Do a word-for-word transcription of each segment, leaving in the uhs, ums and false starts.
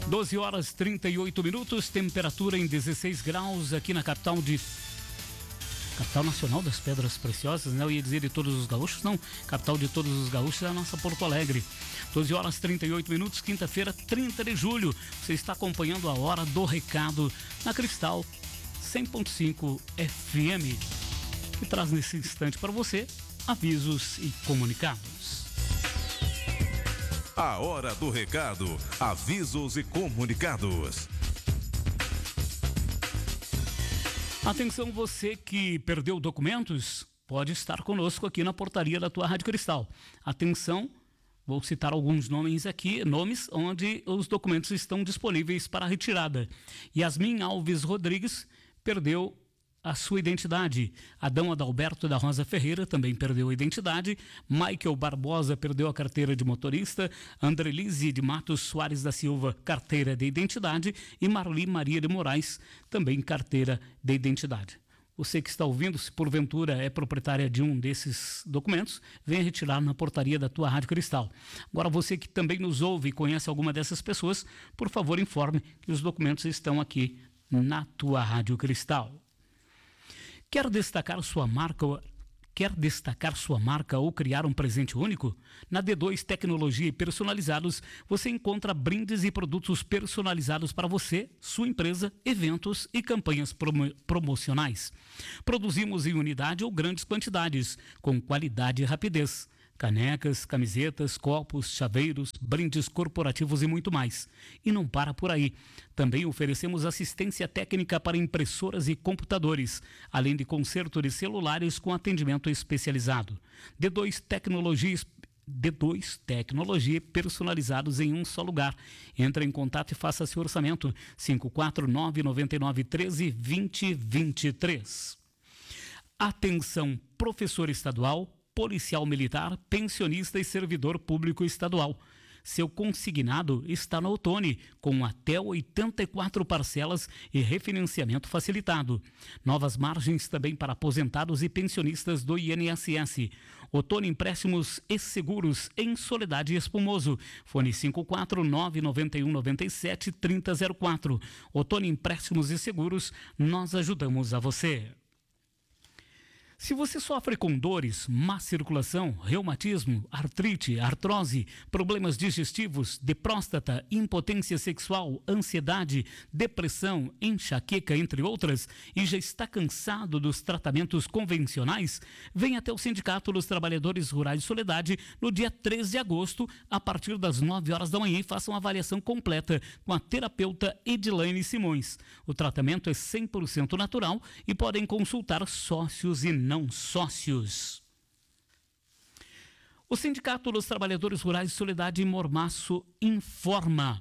doze horas e trinta e oito minutos, temperatura em dezesseis graus aqui na capital de... Capital nacional das pedras preciosas, né? Eu ia dizer de todos os gaúchos, não. Capital de todos os gaúchos é a nossa Porto Alegre. doze horas e trinta e oito minutos, quinta-feira, trinta de julho. Você está acompanhando a Hora do Recado na Cristal cem ponto cinco F M, que traz nesse instante para você avisos e comunicados. A Hora do Recado, avisos e comunicados. Atenção, você que perdeu documentos, pode estar conosco aqui na portaria da tua Rádio Cristal. Atenção, vou citar alguns nomes aqui, nomes onde os documentos estão disponíveis para retirada. Yasmin Alves Rodrigues perdeu a sua identidade. Adão Adalberto da Rosa Ferreira também perdeu a identidade. Michael Barbosa perdeu a carteira de motorista. Andrelise de Matos Soares da Silva, carteira de identidade. E Marli Maria de Moraes, também carteira de identidade. Você que está ouvindo, se porventura é proprietária de um desses documentos, venha retirar na portaria da tua Rádio Cristal. Agora, você que também nos ouve e conhece alguma dessas pessoas, por favor, informe que os documentos estão aqui na tua Rádio Cristal. Quer destacar sua marca, quer destacar sua marca ou criar um presente único? Na D dois Tecnologia e Personalizados, você encontra brindes e produtos personalizados para você, sua empresa, eventos e campanhas promo- promocionais. Produzimos em unidade ou grandes quantidades, com qualidade e rapidez. Canecas, camisetas, copos, chaveiros, brindes corporativos e muito mais. E não para por aí. Também oferecemos assistência técnica para impressoras e computadores, além de conserto de celulares com atendimento especializado. D dois Tecnologias D dois Tecnologia personalizados em um só lugar. Entre em contato e faça seu orçamento. cinco quatro nove nove nove um três dois zero dois três. Atenção, professor estadual, policial militar, pensionista e servidor público estadual. Seu consignado está na Otoni, com até oitenta e quatro parcelas e refinanciamento facilitado. Novas margens também para aposentados e pensionistas do I N S S. Otoni Empréstimos e Seguros, em Soledade e Espumoso. Fone cinco quatro nove nove um nove sete três zero zero quatro. Otoni Empréstimos e Seguros, nós ajudamos a você. Se você sofre com dores, má circulação, reumatismo, artrite, artrose, problemas digestivos, de próstata, impotência sexual, ansiedade, depressão, enxaqueca, entre outras, e já está cansado dos tratamentos convencionais, venha até o Sindicato dos Trabalhadores Rurais de Soledade no dia três de agosto, a partir das nove horas da manhã, e faça uma avaliação completa com a terapeuta Edilane Simões. O tratamento é cem por cento natural e podem consultar sócios e não sócios. O Sindicato dos Trabalhadores Rurais de Soledade em Mormaço informa.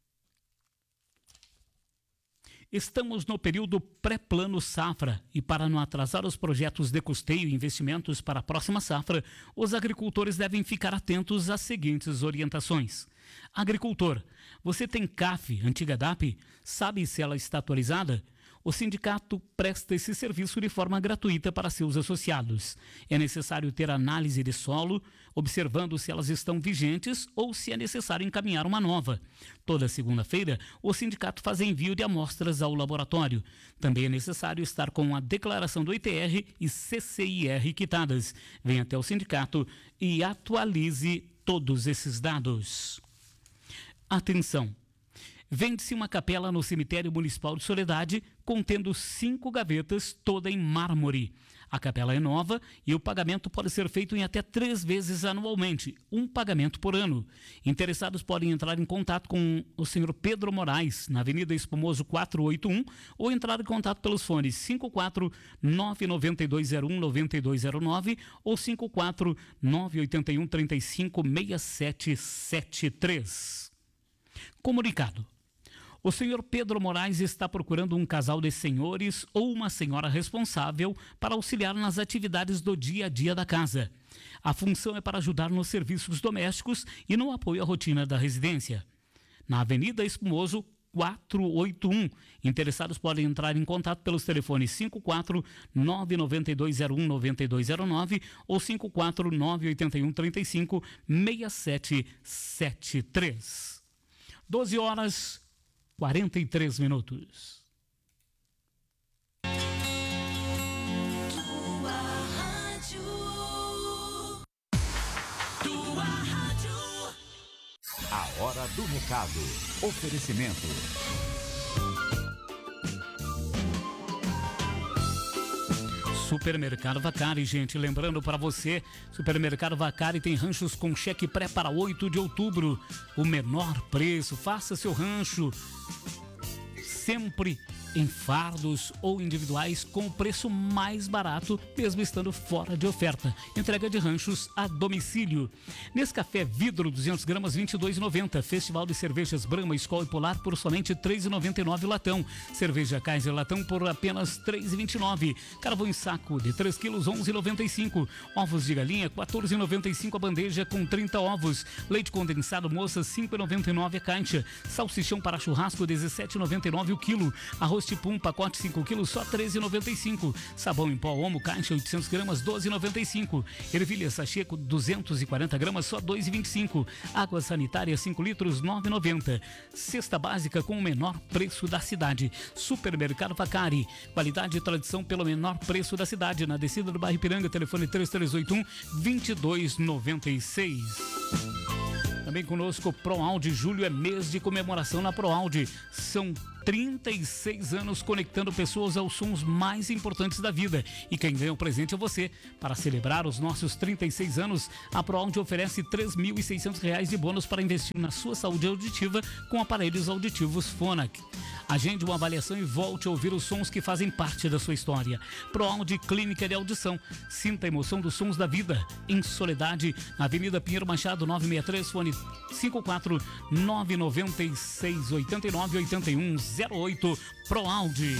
Estamos no período pré-plano safra e, para não atrasar os projetos de custeio e investimentos para a próxima safra, os agricultores devem ficar atentos às seguintes orientações. Agricultor, você tem C A F, antiga D A P? Sabe se ela está atualizada? O sindicato presta esse serviço de forma gratuita para seus associados. É necessário ter análise de solo, observando se elas estão vigentes ou se é necessário encaminhar uma nova. Toda segunda-feira, o sindicato faz envio de amostras ao laboratório. Também é necessário estar com a declaração do I T R e C C I R quitadas. Venha até o sindicato e atualize todos esses dados. Atenção! Vende-se uma capela no Cemitério Municipal de Soledade, contendo cinco gavetas, toda em mármore. A capela é nova e o pagamento pode ser feito em até três vezes anualmente, um pagamento por ano. Interessados podem entrar em contato com o senhor Pedro Moraes, na Avenida Espumoso quatrocentos e oitenta e um, ou entrar em contato pelos fones cinco quatro nove nove dois zero um nove dois zero nove ou cinco quatro nove oito um três cinco seis sete sete três. Comunicado. O senhor Pedro Moraes está procurando um casal de senhores ou uma senhora responsável para auxiliar nas atividades do dia a dia da casa. A função é para ajudar nos serviços domésticos e no apoio à rotina da residência. Na Avenida Espumoso, quatrocentos e oitenta e um. Interessados podem entrar em contato pelos telefones cinco quatro nove nove dois zero um nove dois zero nove ou cinco quatro nove oito um três cinco seis sete sete três. doze horas quarenta e três minutos. A hora do recado. Oferecimento. Supermercado Vacari, gente, lembrando para você, Supermercado Vacari tem ranchos com cheque pré para oito de outubro, o menor preço, faça seu rancho sempre em fardos ou individuais com o preço mais barato, mesmo estando fora de oferta. Entrega de ranchos a domicílio. Nescafé vidro duzentas gramas, vinte e dois reais e noventa centavos. Festival de cervejas Brahma, Skol e Polar por somente três reais e noventa e nove centavos latão. Cerveja Kaiser latão por apenas três reais e vinte e nove centavos. Carvão em saco de três quilos, onze reais e noventa e cinco centavos. Ovos de galinha, quatorze reais e noventa e cinco centavos a bandeja com trinta ovos. Leite condensado moça, cinco reais e noventa e nove centavos a caixa. Salsichão para churrasco, dezessete reais e noventa e nove centavos o quilo. Arroz tipo um, pacote cinco quilos, só treze reais e noventa e cinco centavos. Sabão em pó Omo, caixa oitocentas gramas, doze reais e noventa e cinco centavos. Ervilha sachê com duzentas e quarenta gramas, só dois reais e vinte e cinco centavos. Água sanitária cinco litros, nove reais e noventa centavos. Cesta básica com o menor preço da cidade. Supermercado Vacari, qualidade e tradição pelo menor preço da cidade. Na descida do bairro Ipiranga, telefone três três oito um, dois dois nove seis. Também conosco, ProAude. Julho é mês de comemoração na ProAude. São trinta e seis anos conectando pessoas aos sons mais importantes da vida. E quem ganha o presente é você. Para celebrar os nossos trinta e seis anos, a ProAude oferece três mil e seiscentos reais de bônus para investir na sua saúde auditiva com aparelhos auditivos Phonak. Agende uma avaliação e volte a ouvir os sons que fazem parte da sua história. ProAude Clínica de Audição. Sinta a emoção dos sons da vida. Em Soledade, na Avenida Pinheiro Machado, novecentos e sessenta e três, fone cinco quatro nove nove seis oito nove oito um zero oito. ProAude.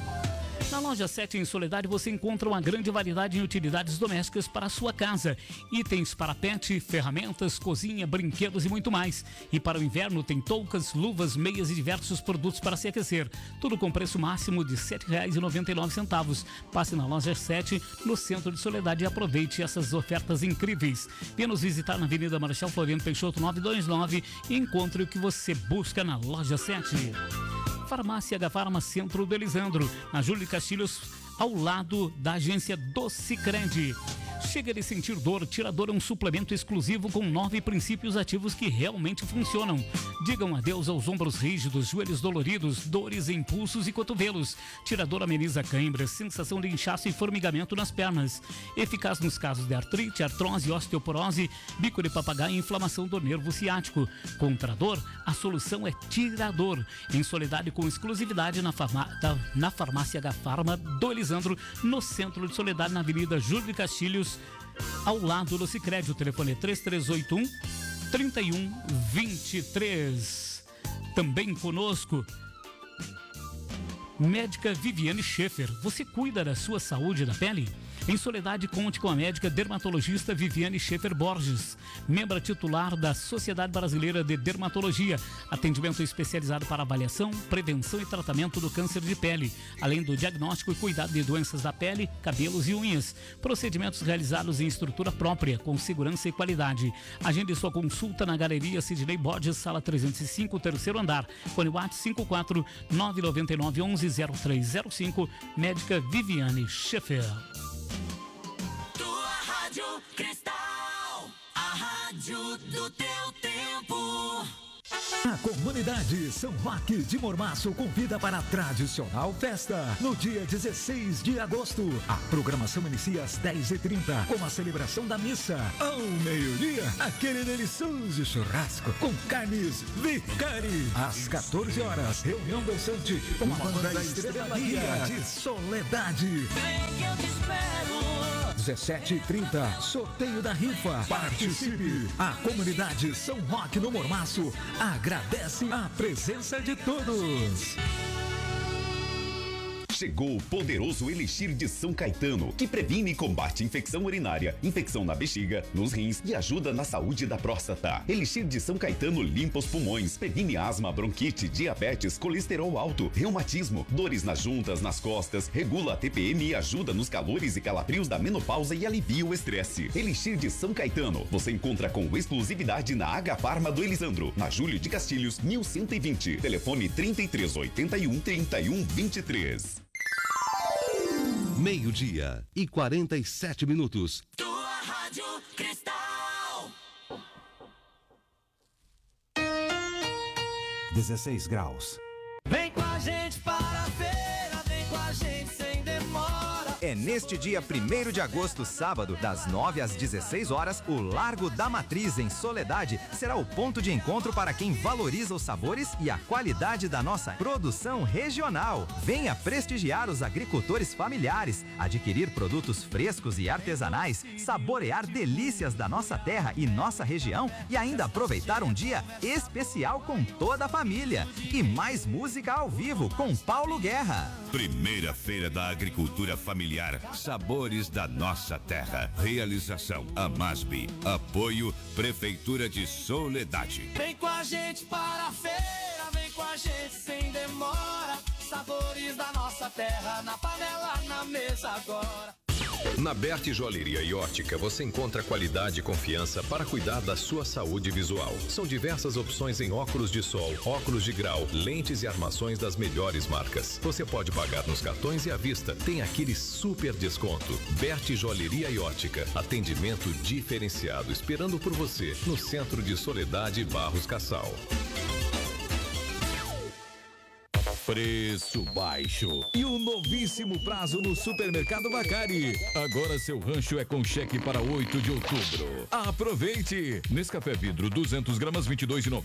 Na loja sete em Soledade você encontra uma grande variedade em utilidades domésticas para a sua casa. Itens para pet, ferramentas, cozinha, brinquedos e muito mais. E para o inverno tem toucas, luvas, meias e diversos produtos para se aquecer. Tudo com preço máximo de sete reais e noventa e nove centavos. Passe na loja sete, no centro de Soledade, e aproveite essas ofertas incríveis. Venha nos visitar na Avenida Marechal Floriano Peixoto novecentos e vinte e nove e encontre o que você busca na loja sete. Farmácia Agafarma, Centro do Elisandro, na Júlio Castilhos, ao lado da agência do Sicredi. Chega de sentir dor, Tirador é um suplemento exclusivo com nove princípios ativos que realmente funcionam. Digam adeus aos ombros rígidos, joelhos doloridos, dores em pulsos e cotovelos. Tirador ameniza cãibras, sensação de inchaço e formigamento nas pernas. Eficaz nos casos de artrite, artrose, osteoporose, bico de papagaio e inflamação do nervo ciático. Contra a dor, a solução é Tirador. Em Soledade com exclusividade na, farma, da, na Farmácia Agafarma do Elisandro, no centro de Soledade, na Avenida Júlio Castilhos, ao lado do Sicredi. O telefone é três três oito um, três um dois três. Também conosco, Médica Viviane Schaefer. Você cuida da sua saúde da pele? Em Soledade, conte com a médica dermatologista Viviane Schaefer Borges, membro titular da Sociedade Brasileira de Dermatologia. Atendimento especializado para avaliação, prevenção e tratamento do câncer de pele, além do diagnóstico e cuidado de doenças da pele, cabelos e unhas. Procedimentos realizados em estrutura própria, com segurança e qualidade. Agende sua consulta na Galeria Sidney Borges, sala trezentos e cinco, terceiro andar. Fone WhatsApp cinco quatro nove nove nove um um zero três zero cinco. Médica Viviane Schaefer. Cristal, a rádio do teu tempo. A comunidade São Roque de Mormaço convida para a tradicional festa no dia dezesseis de agosto. A programação inicia às dez e trinta com a celebração da missa. Ao meio-dia, aquele delicioso churrasco com carnes Vicari. Às quatorze horas, reunião dançante com a banda Estrelaria de Soledade. Vem que eu te espero. dezessete e trinta, sorteio da rifa. Participe! A comunidade São Roque no Mormaço agradece a presença de todos. Chegou o poderoso Elixir de São Caetano, que previne e combate infecção urinária, infecção na bexiga, nos rins e ajuda na saúde da próstata. Elixir de São Caetano limpa os pulmões, previne asma, bronquite, diabetes, colesterol alto, reumatismo, dores nas juntas, nas costas, regula a T P M e ajuda nos calores e calafrios da menopausa e alivia o estresse. Elixir de São Caetano, você encontra com exclusividade na Agafarma do Elisandro, na Júlio de Castilhos, mil cento e vinte. Telefone trinta e três oitenta e um, trinta e um, vinte e três. Meio-dia e quarenta e sete minutos. Tua Rádio Cristal. dezesseis graus. Vem com a gente para a feira, vem com a gente sem demora. É neste dia primeiro de agosto, sábado, das nove às dezesseis horas, o Largo da Matriz, em Soledade, será o ponto de encontro para quem valoriza os sabores e a qualidade da nossa produção regional. Venha prestigiar os agricultores familiares, adquirir produtos frescos e artesanais, saborear delícias da nossa terra e nossa região e ainda aproveitar um dia especial com toda a família. E mais música ao vivo com Paulo Guerra. Primeira Feira da Agricultura Familiar, Sabores da Nossa Terra. Realização Amasbi. Apoio Prefeitura de Soledade. Vem com a gente para a feira, vem com a gente sem demora. Sabores da nossa terra, na panela, na mesa agora. Na Berti Joalheria e Ótica você encontra qualidade e confiança para cuidar da sua saúde visual. São diversas opções em óculos de sol, óculos de grau, lentes e armações das melhores marcas. Você pode pagar nos cartões e à vista. Tem aquele super desconto. Berti Joalheria e Ótica. Atendimento diferenciado esperando por você no centro de Soledade, Barros Cassal. Preço baixo e o novíssimo prazo no Supermercado Bacari. Agora seu rancho é com cheque para oito de outubro. Aproveite! Nescafé vidro duzentas gramas vinte e dois reais e